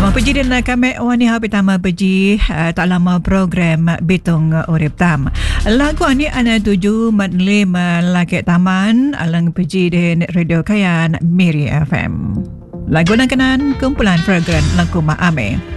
Perji dan kami wani ha pertama perji tak lama program Bitung Urip Tam. Lagu ni ana tuju madle melakit taman alang perji dan radio Kayan Miri FM. Lagu nak kenan kumpulan program Langkuma Ame.